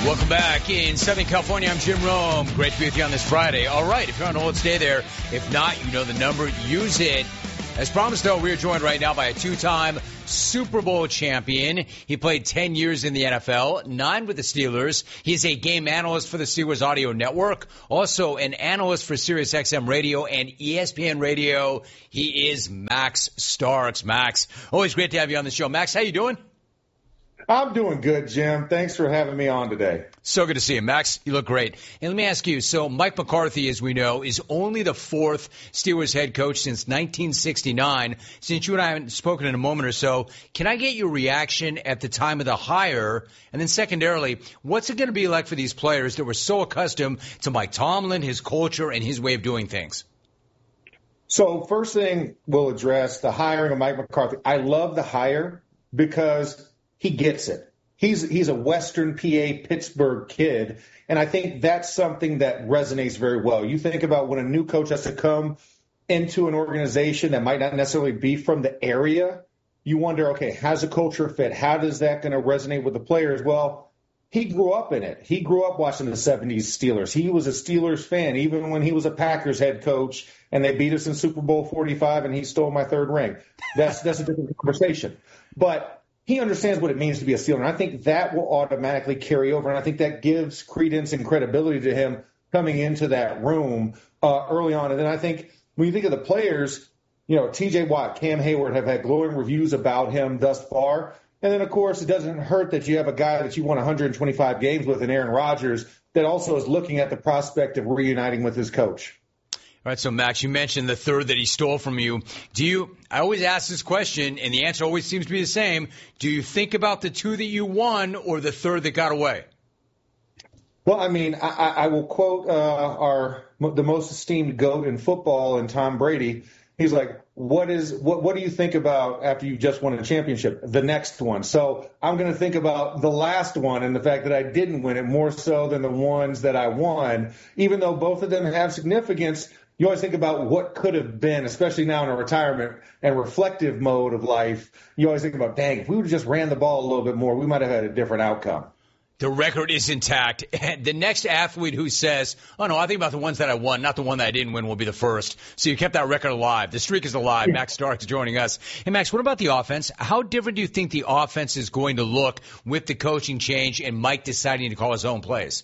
Welcome back in Southern California. I'm Jim Rome. Great to be with you on this Friday. All right, if you're on hold, stay there. If not, you know the number. Use it. As promised, though, we are joined right now by a two-time Super Bowl champion. He played 10 years in the NFL, 9 with the Steelers. He's a game analyst for the Steelers Audio Network, also an analyst for SiriusXM Radio and ESPN Radio. He is Max Starks. Max, always great to have you on the show. Max, how you doing? I'm doing good, Jim. Thanks for having me on today. So good to see you, Max. You look great. And let me ask you, so Mike McCarthy, as we know, is only the 4th Steelers head coach since 1969. Since you and I haven't spoken in a moment or so, can I get your reaction at the time of the hire? And then secondarily, what's it going to be like for these players that were so accustomed to Mike Tomlin, his culture, and his way of doing things? So first thing we'll address, the hiring of Mike McCarthy. I love the hire because he gets it. He's a Western PA Pittsburgh kid, and I think that's something that resonates very well. You think about when a new coach has to come into an organization that might not necessarily be from the area, you wonder, okay, how's the culture fit? How does that going to resonate with the players? Well, he grew up in it. He grew up watching the 70s Steelers. He was a Steelers fan, even when he was a Packers head coach, and they beat us in Super Bowl 45, and he stole my 3rd ring. That's a different conversation. But he understands what it means to be a Steeler, and I think that will automatically carry over, and I think that gives credence and credibility to him coming into that room early on. And then I think when you think of the players, you know, T.J. Watt, Cam Hayward have had glowing reviews about him thus far. And then, of course, it doesn't hurt that you have a guy that you won 125 games with in Aaron Rodgers that also is looking at the prospect of reuniting with his coach. All right, so Max, you mentioned the 3rd that he stole from you. I always ask this question, and the answer always seems to be the same. Do you think about the 2 that you won or the 3rd that got away? Well, I mean, I will quote the most esteemed GOAT in football, and Tom Brady. He's like, what do you think about after you just won a championship? The next one. So I'm going to think about the last one and the fact that I didn't win it more so than the ones that I won, even though both of them have significance. You always think about what could have been, especially now in a retirement and reflective mode of life. You always think about, dang, if we would have just ran the ball a little bit more, we might have had a different outcome. The record is intact. The next athlete who says, oh, no, I think about the ones that I won, not the one that I didn't win, will be the first. So you kept that record alive. The streak is alive. Max Starks joining us. Hey, Max, what about the offense? How different do you think the offense is going to look with the coaching change and Mike deciding to call his own plays?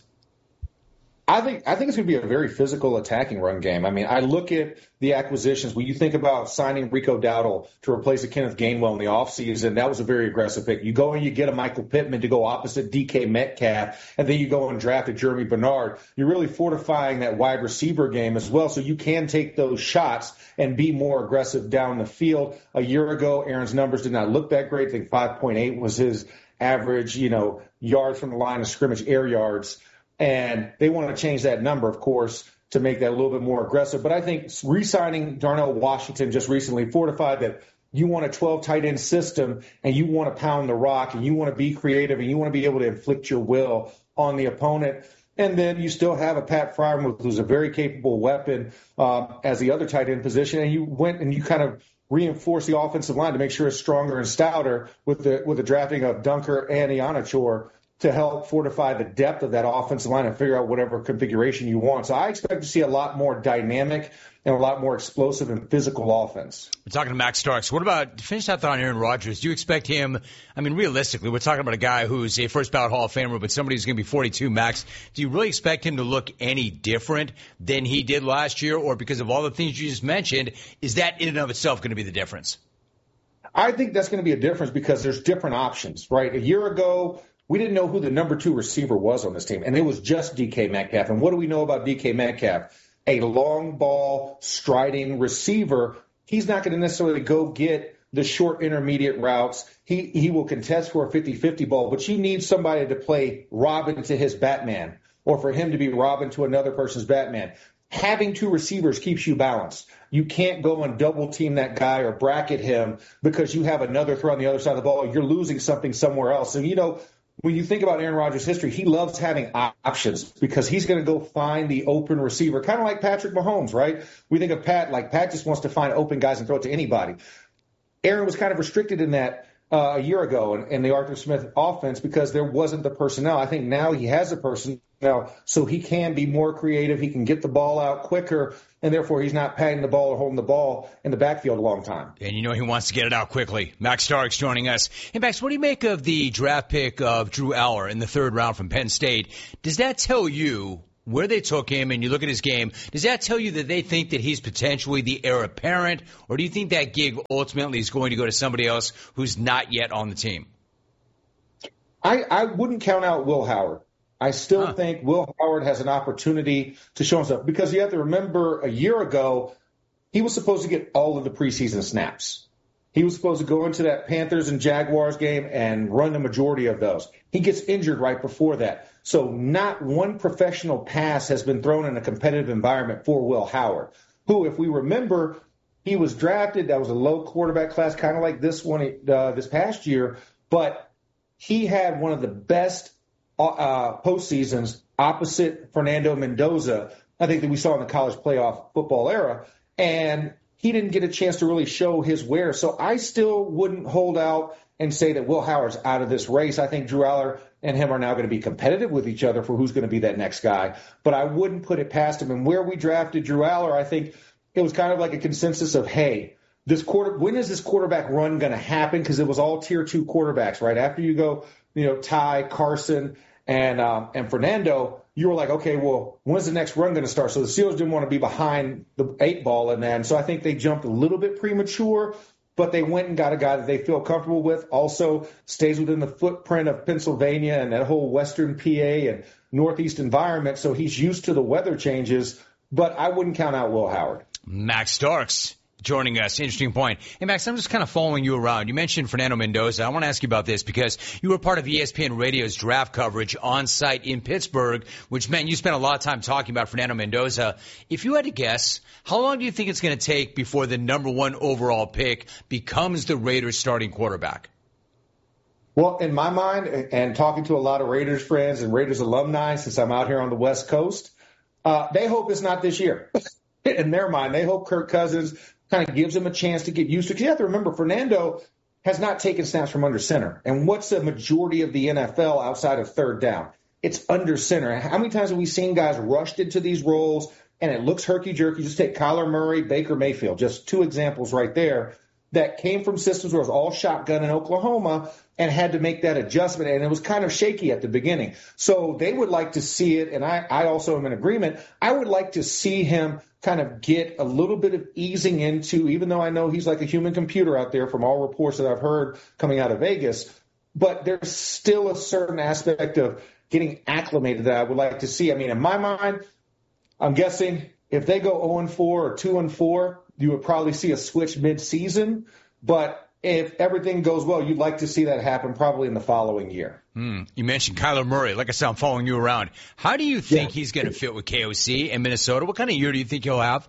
I think it's going to be a very physical attacking run game. I mean, I look at the acquisitions. When you think about signing Rico Dowdle to replace a Kenneth Gainwell in the offseason, that was a very aggressive pick. You go and you get a Michael Pittman to go opposite DK Metcalf, and then you go and draft a Jeremy Bernard. You're really fortifying that wide receiver game as well, so you can take those shots and be more aggressive down the field. A year ago, Aaron's numbers did not look that great. I think 5.8 was his average, yards from the line of scrimmage, air yards. And they want to change that number, of course, to make that a little bit more aggressive. But I think re-signing Darnell Washington just recently fortified that you want a 12 tight end system and you want to pound the rock and you want to be creative and you want to be able to inflict your will on the opponent. And then you still have a Pat Freiermuth who's a very capable weapon as the other tight end position. And you went and you kind of reinforce the offensive line to make sure it's stronger and stouter with the drafting of Dunker and Iannachor to help fortify the depth of that offensive line and figure out whatever configuration you want. So I expect to see a lot more dynamic and a lot more explosive and physical offense. We're talking to Max Starks. What about, to finish that thought on Aaron Rodgers, do you expect him, I mean, realistically, we're talking about a guy who's a first ballot Hall of Famer, but somebody who's going to be 42, Max. Do you really expect him to look any different than he did last year? Or because of all the things you just mentioned, is that in and of itself going to be the difference? I think that's going to be a difference because there's different options, right? A year ago, we didn't know who the number 2 receiver was on this team, and it was just DK Metcalf. And what do we know about DK Metcalf? A long ball, striding receiver. He's not going to necessarily go get the short intermediate routes. He will contest for a 50-50 ball, but you need somebody to play Robin to his Batman or for him to be Robin to another person's Batman. Having 2 receivers keeps you balanced. You can't go and double team that guy or bracket him because you have another throw on the other side of the ball. You're losing something somewhere else. And, when you think about Aaron Rodgers' history, he loves having options because he's going to go find the open receiver, kind of like Patrick Mahomes, right? We think of Pat, like Pat just wants to find open guys and throw it to anybody. Aaron was kind of restricted in that a year ago in the Arthur Smith offense because there wasn't the personnel. I think now he has the personnel, so he can be more creative. He can get the ball out quicker, and therefore he's not patting the ball or holding the ball in the backfield a long time. And you know he wants to get it out quickly. Max Starks joining us. Hey, Max, what do you make of the draft pick of Drew Aller in the 3rd round from Penn State? Does that tell you where they took him and you look at his game, does that tell you that they think that he's potentially the heir apparent, or do you think that gig ultimately is going to go to somebody else who's not yet on the team? I wouldn't count out Will Howard. I still think Will Howard has an opportunity to show himself because you have to remember a year ago, he was supposed to get all of the preseason snaps. He was supposed to go into that Panthers and Jaguars game and run the majority of those. He gets injured right before that. So not one professional pass has been thrown in a competitive environment for Will Howard, who, if we remember, he was drafted. That was a low quarterback class, kind of like this one this past year. But he had one of the best postseasons opposite Fernando Mendoza, I think, that we saw in the college playoff football era. And he didn't get a chance to really show his wares. So I still wouldn't hold out and say that Will Howard's out of this race. I think Drew Aller and him are now going to be competitive with each other for who's going to be that next guy. But I wouldn't put it past him. And where we drafted Drew Aller, I think it was kind of like a consensus of, hey, when is this quarterback run going to happen? Because it was all tier 2 quarterbacks, right? After you go, Ty, Carson, and Fernando, you were like, okay, well, when's the next run going to start? So the Steelers didn't want to be behind the 8 ball in that. And so I think they jumped a little bit premature, but they went and got a guy that they feel comfortable with, also stays within the footprint of Pennsylvania and that whole western PA and northeast environment. So he's used to the weather changes, but I wouldn't count out Will Howard. Max Starks joining us. Interesting point. Hey, Max, I'm just kind of following you around. You mentioned Fernando Mendoza. I want to ask you about this because you were part of ESPN Radio's draft coverage on site in Pittsburgh, which meant you spent a lot of time talking about Fernando Mendoza. If you had to guess, how long do you think it's going to take before the number 1 overall pick becomes the Raiders starting quarterback? Well, in my mind, and talking to a lot of Raiders friends and Raiders alumni since I'm out here on the West Coast, they hope it's not this year. In their mind, they hope Kirk Cousins kind of gives him a chance to get used to it. You have to remember, Fernando has not taken snaps from under center. And what's the majority of the NFL outside of 3rd down? It's under center. How many times have we seen guys rushed into these roles and it looks herky-jerky? Just take Kyler Murray, Baker Mayfield, just 2 examples right there that came from systems where it was all shotgun in Oklahoma and had to make that adjustment. And it was kind of shaky at the beginning. So they would like to see it, and I also am in agreement. I would like to see him kind of get a little bit of easing into, even though I know he's like a human computer out there from all reports that I've heard coming out of Vegas, but there's still a certain aspect of getting acclimated that I would like to see. I mean, in my mind, I'm guessing if they go 0-4 or 2-4, you would probably see a switch mid-season. But if everything goes well, you'd like to see that happen probably in the following year. You mentioned Kyler Murray. Like I said, I'm following you around. How do you think he's going to fit with KOC and Minnesota? What kind of year do you think he'll have?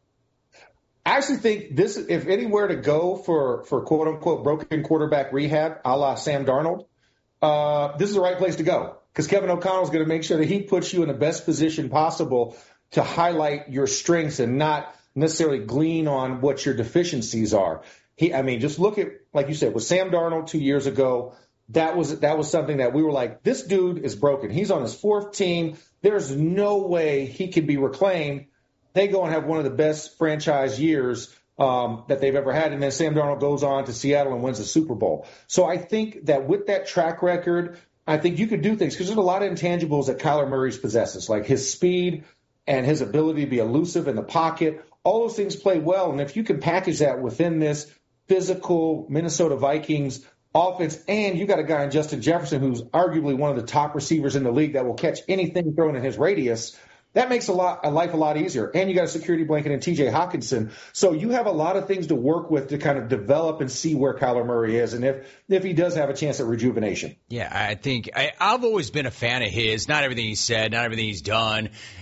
I actually think this, if anywhere to go for quote-unquote broken quarterback rehab, a la Sam Darnold, this is the right place to go. Because Kevin O'Connell is going to make sure that he puts you in the best position possible to highlight your strengths and not necessarily glean on what your deficiencies are. Just look at, like you said, with Sam Darnold 2 years ago, that was something that we were like, this dude is broken. He's on his 4th team. There's no way he can be reclaimed. They go and have one of the best franchise years that they've ever had. And then Sam Darnold goes on to Seattle and wins the Super Bowl. So I think that with that track record, I think you could do things because there's a lot of intangibles that Kyler Murray possesses, like his speed and his ability to be elusive in the pocket. All those things play well. And if you can package that within this physical Minnesota Vikings offense, and you got a guy in Justin Jefferson who's arguably one of the top receivers in the league that will catch anything thrown in his radius, that makes life a lot easier. And you got a security blanket in TJ Hawkinson. So you have a lot of things to work with to kind of develop and see where Kyler Murray is and if he does have a chance at rejuvenation. Yeah, I think I've always been a fan of his. Not everything he's said, not everything he's done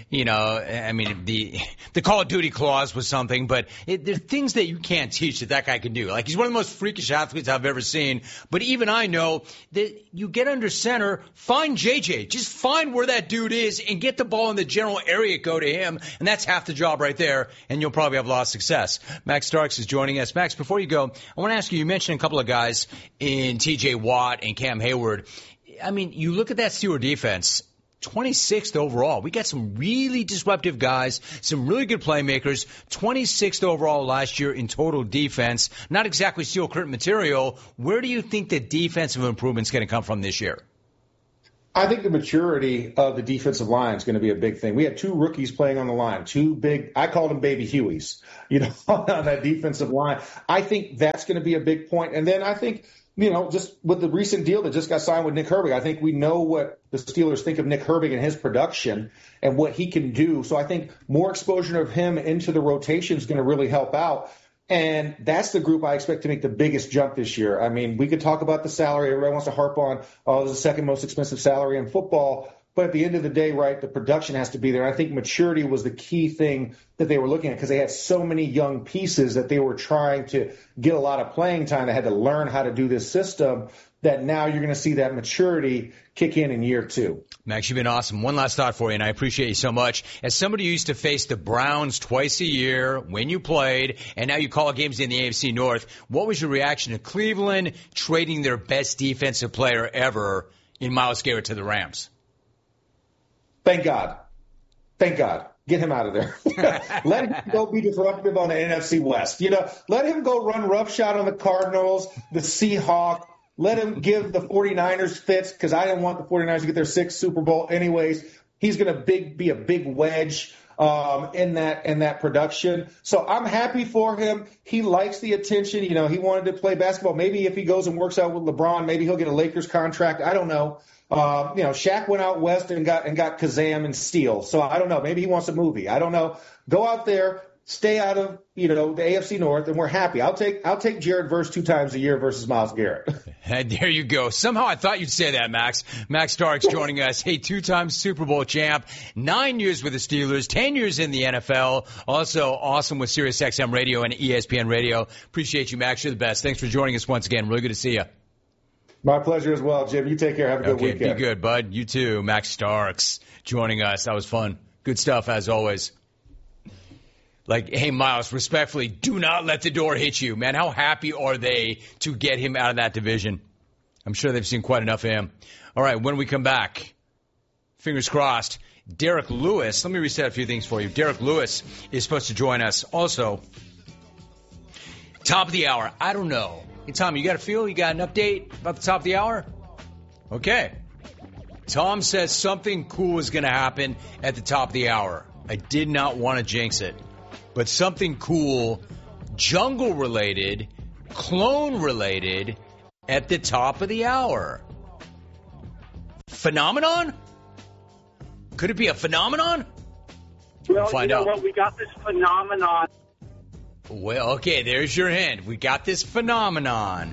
I mean, the Call of Duty clause was something, but there's things that you can't teach that guy can do. Like, he's one of the most freakish athletes I've ever seen. But even I know that you get under center, find JJ. Just find where that dude is and get the ball in the general area, go to him. And that's half the job right there, and you'll probably have a lot of success. Max Starks is joining us. Max, before you go, I want to ask you mentioned a couple of guys in T.J. Watt and Cam Hayward. I mean, you look at that Steeler defense, 26th overall. We got some really disruptive guys, some really good playmakers. 26th overall last year in total defense. Not exactly steel curtain material. Where do you think the defensive improvement's going to come from this year? I think the maturity of the defensive line is going to be a big thing. We had 2 rookies playing on the line, 2 big, I called them baby Hueys, on that defensive line. I think that's going to be a big point. And then I think, just with the recent deal that just got signed with Nick Herbig, I think we know what the Steelers think of Nick Herbig and his production and what he can do. So I think more exposure of him into the rotation is going to really help out. And that's the group I expect to make the biggest jump this year. I mean, we could talk about the salary. Everybody wants to harp on, this is the second most expensive salary in football. But at the end of the day, right, the production has to be there. I think maturity was the key thing that they were looking at because they had so many young pieces that they were trying to get a lot of playing time. They had to learn how to do this system that now you're going to see that maturity kick in year 2. Max, you've been awesome. One last thought for you, and I appreciate you so much. As somebody who used to face the Browns twice a year when you played, and now you call games in the AFC North, what was your reaction to Cleveland trading their best defensive player ever in Myles Garrett to the Rams? Thank God. Get him out of there. Let him go be disruptive on the NFC West. Let him go run roughshod on the Cardinals, the Seahawks. Let him give the 49ers fits because I didn't want the 49ers to get their 6th Super Bowl anyways. He's going to be a big wedge in that production. So I'm happy for him. He likes the attention. He wanted to play basketball. Maybe if he goes and works out with LeBron, maybe he'll get a Lakers contract. I don't know. Shaq went out west and got Kazam and Steel. So I don't know. Maybe he wants a movie. I don't know. Go out there, stay out of, the AFC North, and we're happy. I'll take Jared Verse 2 times a year versus Myles Garrett. And there you go. Somehow I thought you'd say that, Max. Max Starks joining us. Hey, 2-time Super Bowl champ, 9 years with the Steelers, 10 years in the NFL. Also awesome with SiriusXM Radio and ESPN Radio. Appreciate you, Max. You're the best. Thanks for joining us once again. Really good to see you. My pleasure as well, Jim. You take care. Have a good weekend. Be good, bud. You too. Max Starks joining us. That was fun. Good stuff, as always. Hey, Myles, respectfully, do not let the door hit you. Man, how happy are they to get him out of that division? I'm sure they've seen quite enough of him. All right, when we come back, fingers crossed, Derek Lewis. Let me reset a few things for you. Derek Lewis is supposed to join us. Also, top of the hour. I don't know. Hey, Tom, you got a feel? You got an update about the top of the hour? Okay. Tom says something cool is going to happen at the top of the hour. I did not want to jinx it. But something cool, jungle-related, clone-related, at the top of the hour. Phenomenon? Could it be a phenomenon? Well, find out. What? We got this phenomenon. Well, okay, there's your hint. We got this phenomenon.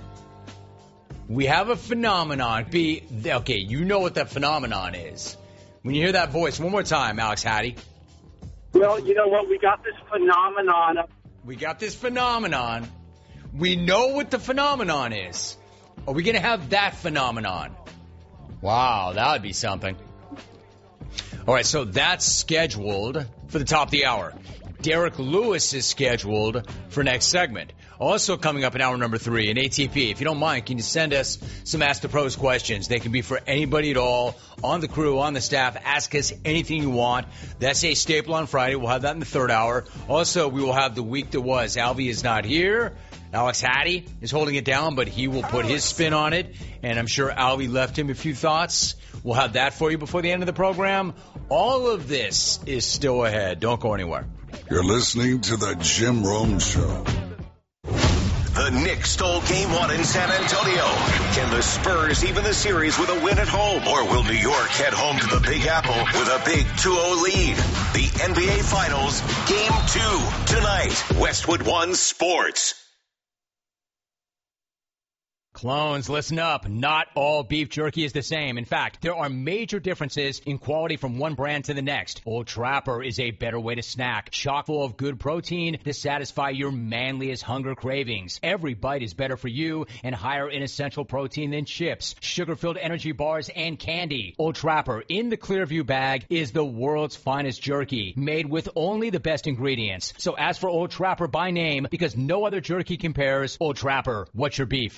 We have a phenomenon. Okay, you know what that phenomenon is. When you hear that voice, one more time, Alex Hattie. Well, what? We got this phenomenon. We got this phenomenon. We know what the phenomenon is. Are we going to have that phenomenon? Wow, that would be something. All right, so that's scheduled for the top of the hour. Derek Lewis is scheduled for next segment. Also coming up in hour number 3, an ATP. If you don't mind, can you send us some Ask the Pros questions? They can be for anybody at all, on the crew, on the staff. Ask us anything you want. That's a staple on Friday. We'll have that in the 3rd hour. Also, we will have the week that was. Alvy is not here. Alex Hattie is holding it down, but he will put his spin on it. And I'm sure Alvy left him a few thoughts. We'll have that for you before the end of the program. All of this is still ahead. Don't go anywhere. You're listening to The Jim Rome Show. The Knicks stole Game 1 in San Antonio. Can the Spurs even the series with a win at home? Or will New York head home to the Big Apple with a big 2-0 lead? The NBA Finals, Game 2, tonight. Westwood One Sports. Clones, listen up. Not all beef jerky is the same. In fact, there are major differences in quality from one brand to the next. Old Trapper is a better way to snack, chock full of good protein to satisfy your manliest hunger cravings. Every bite is better for you and higher in essential protein than chips, sugar-filled energy bars, and candy. Old Trapper in the Clearview bag is the world's finest jerky, made with only the best ingredients. So ask for Old Trapper by name because no other jerky compares. Old Trapper, what's your beef?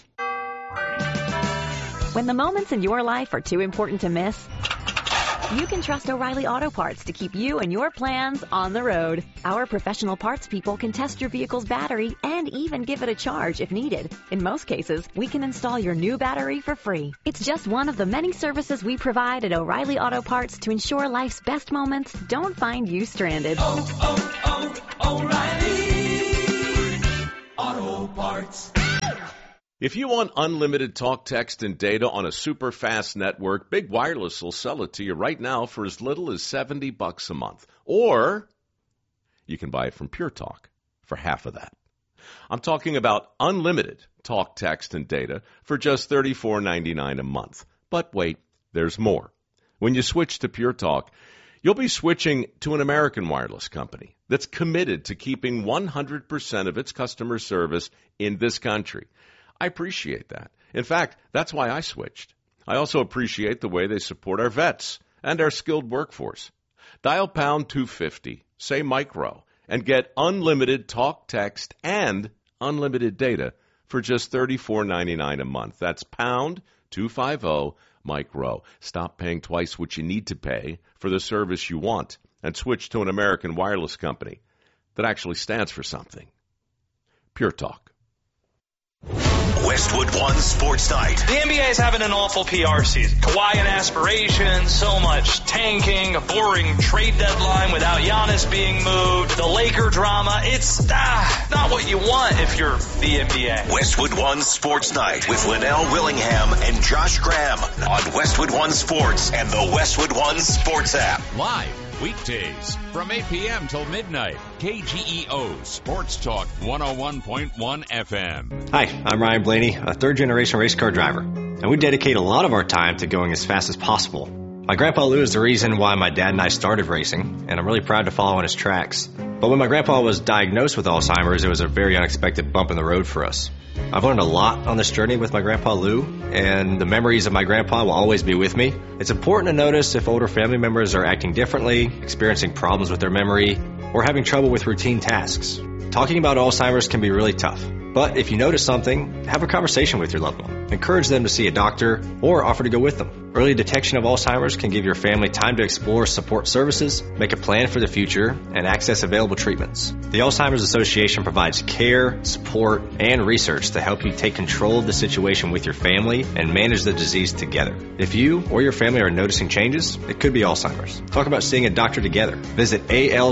When the moments in your life are too important to miss, you can trust O'Reilly Auto Parts to keep you and your plans on the road. Our professional parts people can test your vehicle's battery and even give it a charge if needed. In most cases, we can install your new battery for free. It's just one of the many services we provide at O'Reilly Auto Parts to ensure life's best moments don't find you stranded. O'Reilly Auto Parts. If you want unlimited talk, text, and data on a super fast network, Big Wireless will sell it to you right now for as little as $70 a month. Or you can buy it from Pure Talk for half of that. I'm talking about unlimited talk, text, and data for just $34.99 a month. But wait, there's more. When you switch to Pure Talk, you'll be switching to an American wireless company that's committed to keeping 100% of its customer service in this country. I appreciate that. In fact, that's why I switched. I also appreciate the way they support our vets and our skilled workforce. Dial pound 250, say micro, and get unlimited talk, text, and unlimited data for just $34.99 a month. That's pound 250 micro. Stop paying twice what you need to pay for the service you want and switch to an American wireless company that actually stands for something. Pure Talk. Westwood One Sports Night. The NBA is having an awful PR season. Kawhi and aspirations, so much tanking, a boring trade deadline without Giannis being moved, the Laker drama. It's not what you want if you're the NBA. Westwood One Sports Night with Linnell Willingham and Josh Graham on Westwood One Sports and the Westwood One Sports app. Live weekdays from 8 p.m. till midnight. KGEO Sports Talk 101.1 FM. Hi, I'm Ryan Blaney, a third-generation race car driver, and we dedicate a lot of our time to going as fast as possible. My grandpa Lou is the reason why my dad and I started racing, and I'm really proud to follow in his tracks. But when my grandpa was diagnosed with Alzheimer's, it was a very unexpected bump in the road for us. I've learned a lot on this journey with my grandpa Lou, and the memories of my grandpa will always be with me. It's important to notice if older family members are acting differently, experiencing problems with their memory, or having trouble with routine tasks. Talking about Alzheimer's can be really tough, but if you notice something, have a conversation with your loved one. Encourage them to see a doctor or offer to go with them. Early detection of Alzheimer's can give your family time to explore support services, make a plan for the future, and access available treatments. The Alzheimer's Association provides care, support, and research to help you take control of the situation with your family and manage the disease together. If you or your family are noticing changes, it could be Alzheimer's. Talk about seeing a doctor together. Visit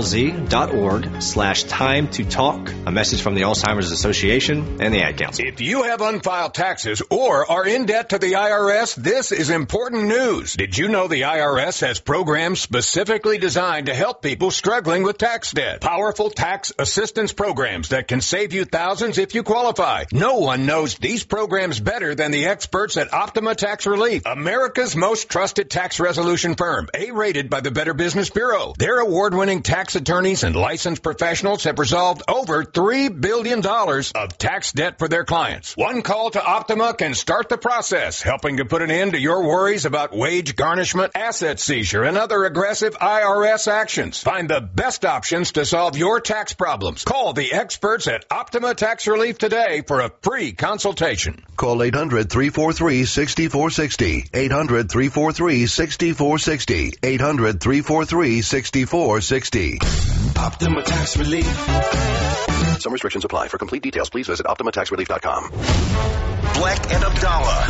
alz.org/time to talk. A message from the Alzheimer's Association and the Ad Council. If you have unfiled taxes or are in debt to the IRS, this is important news. Did you know the IRS has programs specifically designed to help people struggling with tax debt? Powerful tax assistance programs that can save you thousands if you qualify. No one knows these programs better than the experts at Optima Tax Relief, America's most trusted tax resolution firm, A-rated by the Better Business Bureau. Their award-winning tax attorneys and licensed professionals have resolved over $3 billion of tax debt for their clients. One call to Optima can start the process, helping to put an end to your worries about wage garnishment, asset seizure, and other aggressive IRS actions. Find the best options to solve your tax problems. Call the experts at Optima Tax Relief today for a free consultation. Call 800-343-6460. 800-343-6460. 800-343-6460. Optima Tax Relief. Some restrictions apply. For complete details, please visit OptimaTaxRelief.com. Black and Abdallah.